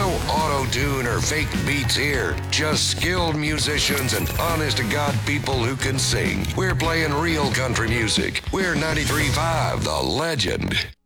No auto-tune or fake beats here. Just skilled musicians and honest-to-God people who can sing. We're playing real country music. We're 93.5 The Legend.